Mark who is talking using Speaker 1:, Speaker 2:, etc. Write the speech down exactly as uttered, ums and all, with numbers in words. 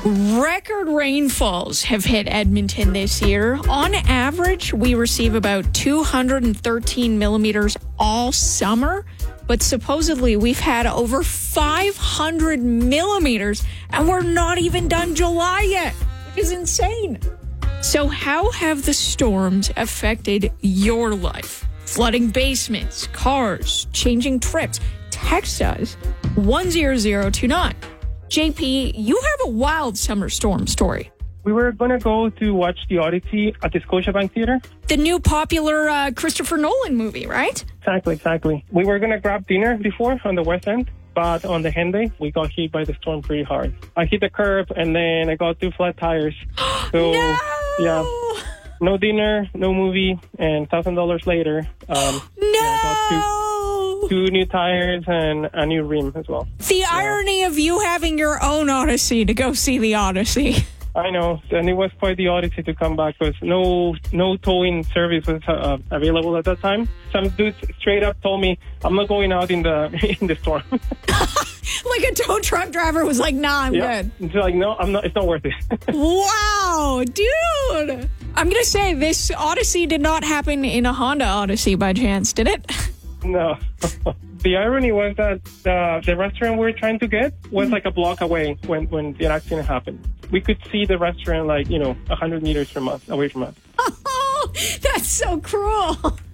Speaker 1: Record rainfalls have hit Edmonton this year. On average, we receive about two hundred thirteen millimeters all summer, but supposedly we've had over five hundred millimeters, and we're not even done July yet, which is insane. So how have the storms affected your life? Flooding basements, cars, changing trips. Text us one zero zero two nine. J P, you have a wild summer storm story.
Speaker 2: We were going to go to watch The Odyssey at the Scotiabank Theater.
Speaker 1: The new popular uh, Christopher Nolan movie, right?
Speaker 2: Exactly, exactly. We were going to grab dinner before on the West End, but on the Henday, we got hit by the storm pretty hard. I hit the curb, and then I got two flat tires.
Speaker 1: So, no!
Speaker 2: Yeah, no dinner, no movie, and one thousand dollars later, um,
Speaker 1: no!
Speaker 2: Yeah, I got two, two new tires and a new rim as well.
Speaker 1: The yeah. irony of you having your own Odyssey to go see The Odyssey.
Speaker 2: I know, and it was quite the odyssey to come back because no no towing service was uh, available at that time. Some dude straight up told me, I'm not going out in the in the storm.
Speaker 1: Like a tow truck driver was like, nah, I'm
Speaker 2: yeah.
Speaker 1: good.
Speaker 2: It's like, no, I'm not. It's not worth it.
Speaker 1: Wow, dude. I'm going to say this Odyssey did not happen in a Honda Odyssey by chance, did it?
Speaker 2: No. The irony was that uh, the restaurant we were trying to get was like a block away when, when the accident happened. We could see the restaurant like, you know, one hundred meters from us, away from us.
Speaker 1: Oh, that's so cruel.